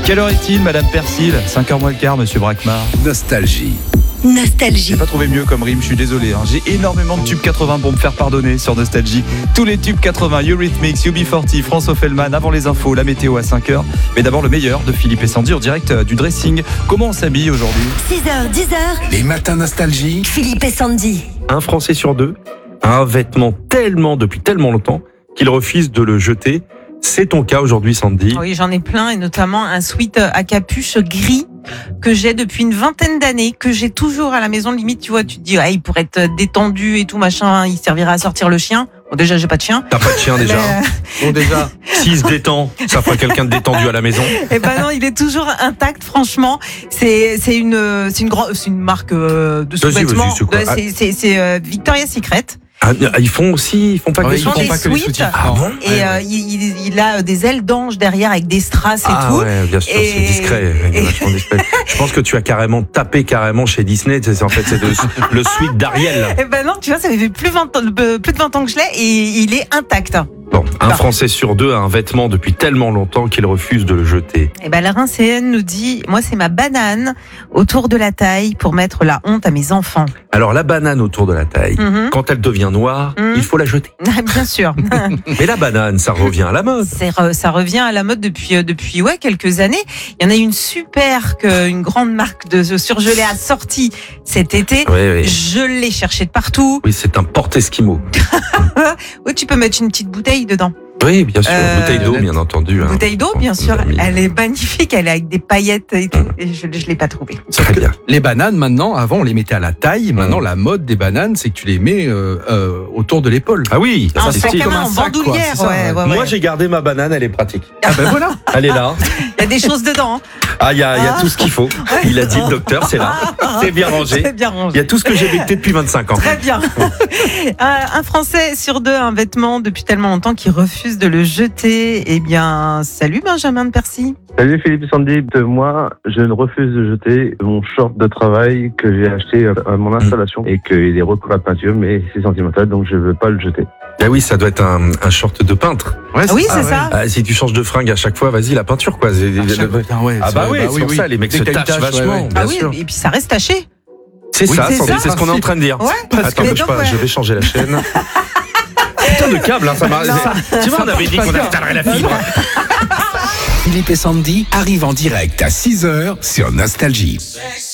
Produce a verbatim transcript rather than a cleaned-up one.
Quelle heure est-il, Madame Persil? cinq heures moins le quart, Monsieur Braquemar. Nostalgie. Nostalgie. J'ai pas trouvé mieux comme rime, je suis désolé. Hein. J'ai énormément de tubes quatre-vingts pour me faire pardonner sur Nostalgie. Tous les tubes quatre-vingts, Eurythmics, U B quarante, François Fellman, avant les infos, la météo à cinq heures. Mais d'abord le meilleur de Philippe et Sandy en direct du dressing. Comment on s'habille aujourd'hui? six heures, dix heures. Les matins Nostalgie. Philippe et Sandy. Un Français sur deux a un vêtement tellement, depuis tellement longtemps, qu'il refuse de le jeter. C'est ton cas aujourd'hui, Sandy. Oui, j'en ai plein, et notamment un sweat à capuche gris que j'ai depuis une vingtaine d'années, que j'ai toujours à la maison. Limite, tu vois, tu te dis, ah, il pourrait être détendu et tout, machin, il servira à sortir le chien. Bon, déjà, j'ai pas de chien. T'as pas de chien déjà. Mais... Bon, déjà, s'il se détend, ça fera quelqu'un de détendu à la maison. Eh ben non, il est toujours intact, franchement. C'est, c'est une, c'est une grande, c'est une marque euh, de sous-vêtements. Vas-y, vas-y, c'est quoi? C'est, c'est, c'est euh, Victoria's Secret. Ah, ils font aussi, ils font pas que Ouais, des Ils font sweats. des pas que les sweats. sous-titres. Ah bon? Et euh, il, il, il a des ailes d'ange derrière avec des strass et Ah tout. ouais, bien sûr, Et- c'est discret, et- vachement discret. Je pense que tu as carrément tapé carrément chez Disney. C'est en fait c'est le, le sweat d'Ariel. Eh ben non, tu vois, ça fait plus, vingt ans, plus de vingt ans que je l'ai et il est intact. Bon, un Bah. Français sur deux a un vêtement depuis tellement longtemps qu'il refuse de le jeter. Eh ben la Rincéenne nous dit, moi c'est ma banane autour de la taille pour mettre la honte à mes enfants. Alors la banane autour de la taille, Mhm. quand elle devient noire, Mhm. il faut la jeter. Ah, bien sûr. Mais la banane, ça revient à la mode. C'est re- ça revient à la mode depuis euh, depuis ouais quelques années. Il y en a une super que une grande marque de surgelé a sorti cet été. Oui, oui. Je l'ai cherché de partout. Oui, c'est un porte-esquimau. Oui, tu peux mettre une petite bouteille dedans. Oui, bien sûr. Euh, Bouteille d'eau, bien entendu. hein. Bouteille d'eau, bien On sûr. nous a mis. Elle est magnifique. Elle est avec des paillettes et tout. Et je je l'ai pas trouvée. Très bien. Les bananes, maintenant, avant on les mettait à la taille. Maintenant, la mode des bananes, c'est que tu les mets euh, euh, autour de l'épaule. Ah oui, Un c'est sac stylé. à main un en sac, quoi, bandoulière. c'est ça, ouais, ouais. ouais, Moi, ouais. j'ai gardé ma banane, elle est pratique. Ah ben voilà. Elle est là. Il y a des choses dedans. Ah, il y a, il y a tout ce qu'il faut. Il a dit, le docteur, c'est là. C'est bien rangé. C'est bien Il rangé. y a tout ce que j'ai vécu depuis vingt-cinq ans. Très bien. un, un Français sur deux a un vêtement depuis tellement longtemps qu'il refuse de le jeter. Eh bien, salut Benjamin de Percy. Salut Philippe et Sandy, de moi, je ne refuse de jeter mon short de travail que j'ai acheté à mon installation et qu'il est recouvert de peinture, mais c'est sentimental, donc je ne veux pas le jeter. Ah oui, ça doit être un, un short de peintre. Ouais, Ah oui, c'est ça. Ah, si tu changes de fringue à chaque fois, vas-y, la peinture, quoi. C'est- Ah, chaque- putain, ouais, Ah c'est bah vrai, oui, c'est pour ça, les mecs Dès se que t'as une tâchent tache, ouais, vachement. ouais. Bien Ah oui, sûr. et puis ça reste taché. C'est Oui, ça, c'est Sandy, ça. c'est ce qu'on est en train de dire. Ouais. Attends, Mais bouge donc, pas, ouais. je vais changer la chaîne. Putain de câble, hein, ça m'a. Non. Tu vois, on avait dit qu'on installerait la fibre. Philippe et Sandy arrivent en direct à six heures sur Nostalgie.